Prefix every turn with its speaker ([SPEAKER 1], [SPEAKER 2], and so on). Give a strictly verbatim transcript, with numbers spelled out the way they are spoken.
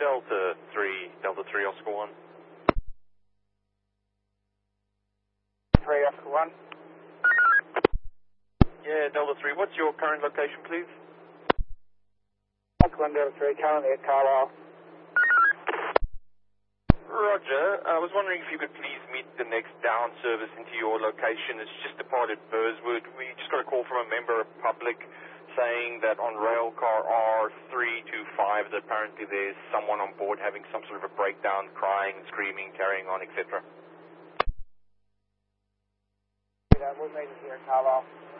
[SPEAKER 1] Delta three, Delta three, Oscar one.
[SPEAKER 2] three, Oscar one.
[SPEAKER 1] Yeah, Delta three, what's your current location, please?
[SPEAKER 2] Oscar one, Delta three, currently at Carlisle.
[SPEAKER 1] Roger. I was wondering if you could please meet the next down service into your location. It's just departed Burswood. We just got a call from a member of public saying that on railcar R three two five that apparently there's someone on board having some sort of a breakdown, crying, screaming, carrying on, et cetera.
[SPEAKER 2] We'll meet us here at Carlisle.